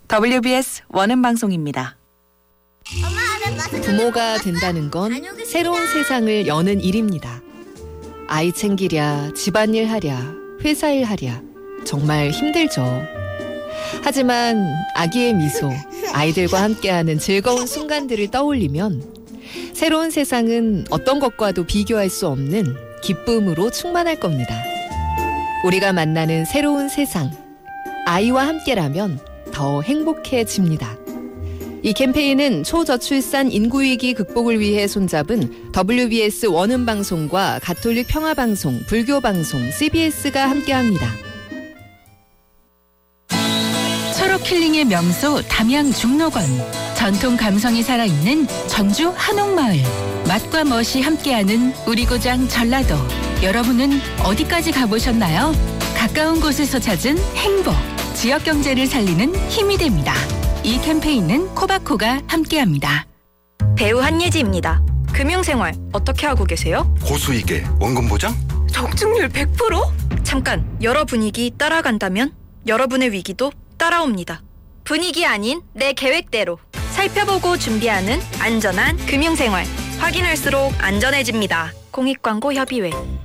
WBS 원음방송입니다. 부모가 된다는 건 새로운 세상을 여는 일입니다. 아이 챙기랴, 집안일 하랴, 회사일 하랴 정말 힘들죠. 하지만 아기의 미소, 아이들과 함께하는 즐거운 순간들을 떠올리면 새로운 세상은 어떤 것과도 비교할 수 없는 기쁨으로 충만할 겁니다. 우리가 만나는 새로운 세상, 아이와 함께라면 더 행복해집니다. 이 캠페인은 초저출산 인구위기 극복을 위해 손잡은 WBS 원음방송과 가톨릭 평화방송, 불교방송, CBS가 함께합니다. 철옥 힐링의 명소 담양 중록원, 전통 감성이 살아있는 전주 한옥마을, 맛과 멋이 함께하는 우리 고장 전라도. 여러분은 어디까지 가보셨나요? 가까운 곳에서 찾은 행복, 지역 경제를 살리는 힘이 됩니다. 이 캠페인은 코바코가 함께합니다. 배우 한예지입니다. 금융생활 어떻게 하고 계세요? 고수익에 원금 보장? 적중률 100%? 잠깐, 여러 분위기 따라간다면 여러분의 위기도 따라옵니다. 분위기 아닌 내 계획대로 살펴보고 준비하는 안전한 금융생활. 확인할수록 안전해집니다. 공익광고 협의회.